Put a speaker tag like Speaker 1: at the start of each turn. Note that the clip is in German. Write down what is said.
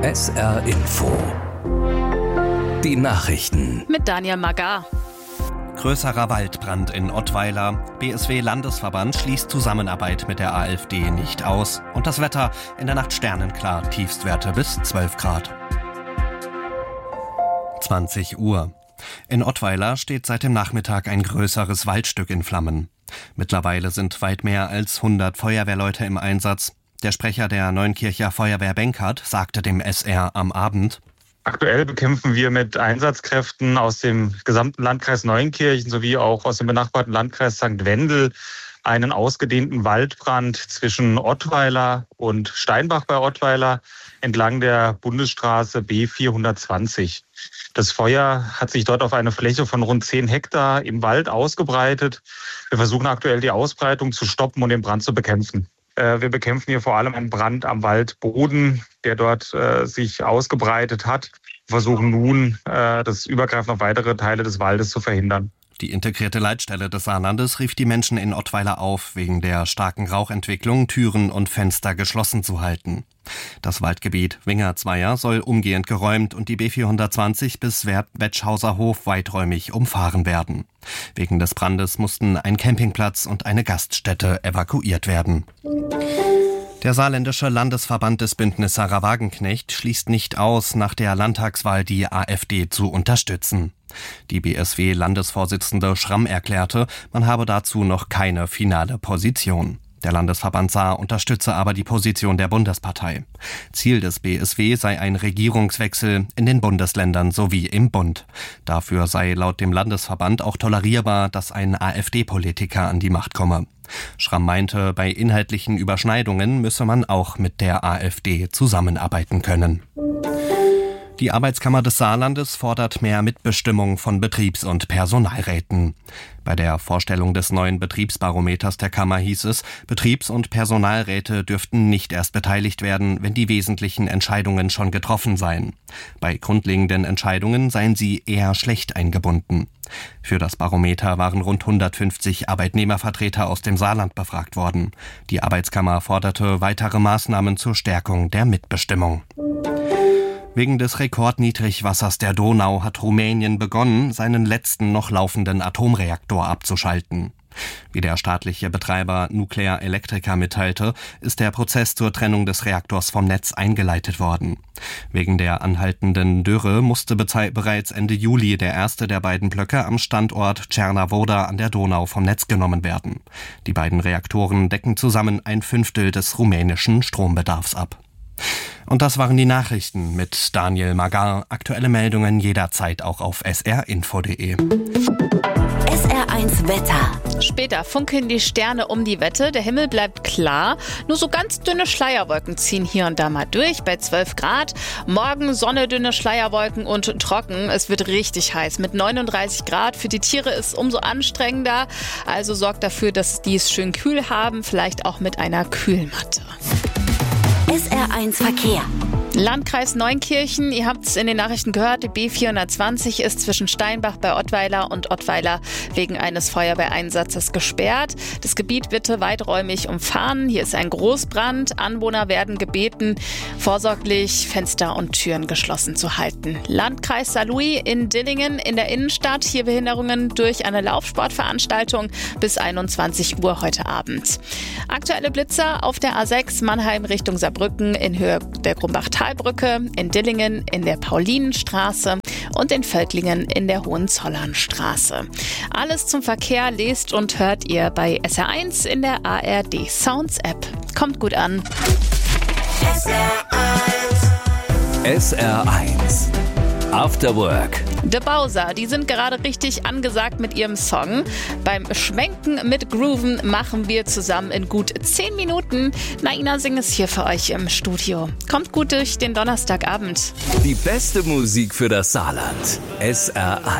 Speaker 1: SR Info. Die Nachrichten.
Speaker 2: Mit Daniel Magar.
Speaker 3: Größerer Waldbrand in Ottweiler. BSW-Landesverband schließt Zusammenarbeit mit der AfD nicht aus. Und das Wetter in der Nacht sternenklar. Tiefstwerte bis 12 Grad. 20 Uhr. In Ottweiler steht seit dem Nachmittag ein größeres Waldstück in Flammen. Mittlerweile sind weit mehr als 100 Feuerwehrleute im Einsatz. Der Sprecher der Neunkircher Feuerwehr Benkert sagte dem SR am Abend:
Speaker 4: Aktuell bekämpfen wir mit Einsatzkräften aus dem gesamten Landkreis Neunkirchen sowie auch aus dem benachbarten Landkreis St. Wendel einen ausgedehnten Waldbrand zwischen Ottweiler und Steinbach bei Ottweiler entlang der Bundesstraße B420. Das Feuer hat sich dort auf eine Fläche von rund 10 Hektar im Wald ausgebreitet. Wir versuchen aktuell die Ausbreitung zu stoppen und den Brand zu bekämpfen. Wir bekämpfen hier vor allem einen Brand am Waldboden, der dort sich ausgebreitet hat. Wir versuchen nun, das Übergreifen auf weitere Teile des Waldes zu verhindern.
Speaker 3: Die integrierte Leitstelle des Saarlandes rief die Menschen in Ottweiler auf, wegen der starken Rauchentwicklung Türen und Fenster geschlossen zu halten. Das Waldgebiet Wingerzweier soll umgehend geräumt und die B420 bis Wetschhauser Hof weiträumig umfahren werden. Wegen des Brandes mussten ein Campingplatz und eine Gaststätte evakuiert werden. Der saarländische Landesverband des Bündnis Sarah Wagenknecht schließt nicht aus, nach der Landtagswahl die AfD zu unterstützen. Die BSW-Landesvorsitzende Schramm erklärte, man habe dazu noch keine finale Position. Der Landesverband Saar unterstütze aber die Position der Bundespartei. Ziel des BSW sei ein Regierungswechsel in den Bundesländern sowie im Bund. Dafür sei laut dem Landesverband auch tolerierbar, dass ein AfD-Politiker an die Macht komme. Schramm meinte, bei inhaltlichen Überschneidungen müsse man auch mit der AfD zusammenarbeiten können. Die Arbeitskammer des Saarlandes fordert mehr Mitbestimmung von Betriebs- und Personalräten. Bei der Vorstellung des neuen Betriebsbarometers der Kammer hieß es, Betriebs- und Personalräte dürften nicht erst beteiligt werden, wenn die wesentlichen Entscheidungen schon getroffen seien. Bei grundlegenden Entscheidungen seien sie eher schlecht eingebunden. Für das Barometer waren rund 150 Arbeitnehmervertreter aus dem Saarland befragt worden. Die Arbeitskammer forderte weitere Maßnahmen zur Stärkung der Mitbestimmung. Wegen des Rekordniedrigwassers der Donau hat Rumänien begonnen, seinen letzten noch laufenden Atomreaktor abzuschalten. Wie der staatliche Betreiber Nuclear Electrica mitteilte, ist der Prozess zur Trennung des Reaktors vom Netz eingeleitet worden. Wegen der anhaltenden Dürre musste bereits Ende Juli der erste der beiden Blöcke am Standort Černá an der Donau vom Netz genommen werden. Die beiden Reaktoren decken zusammen 1/5 des rumänischen Strombedarfs ab. Und das waren die Nachrichten mit Daniel Magar. Aktuelle Meldungen jederzeit auch auf srinfo.de.
Speaker 5: SR1 Wetter.
Speaker 2: Später funkeln die Sterne um die Wette, der Himmel bleibt klar. Nur so ganz dünne Schleierwolken ziehen hier und da mal durch bei 12 Grad. Morgen Sonne, dünne Schleierwolken und trocken. Es wird richtig heiß mit 39 Grad. Für die Tiere ist es umso anstrengender. Also sorgt dafür, dass die es schön kühl haben, vielleicht auch mit einer Kühlmatte.
Speaker 5: SR1 Verkehr.
Speaker 2: Landkreis Neunkirchen, ihr habt es in den Nachrichten gehört, die B420 ist zwischen Steinbach bei Ottweiler und Ottweiler wegen eines Feuerwehreinsatzes gesperrt. Das Gebiet bitte weiträumig umfahren. Hier ist ein Großbrand. Anwohner werden gebeten, vorsorglich Fenster und Türen geschlossen zu halten. Landkreis Saarlouis in Dillingen in der Innenstadt. Hier Behinderungen durch eine Laufsportveranstaltung bis 21 Uhr heute Abend. Aktuelle Blitzer auf der A6 Mannheim Richtung Saarbrücken in Höhe der Grumbach-Talbrücke, in Dillingen in der Paulinenstraße und in Völklingen in der Hohenzollernstraße. Alles zum Verkehr lest und hört ihr bei SR1 in der ARD Sounds App. Kommt gut an.
Speaker 1: SR1 After Work.
Speaker 2: The Bowser, die sind gerade richtig angesagt mit ihrem Song. Beim Schwenken mit Grooven machen wir zusammen in gut 10 Minuten. Naina singt es hier für euch im Studio. Kommt gut durch den Donnerstagabend.
Speaker 1: Die beste Musik für das Saarland. SR1.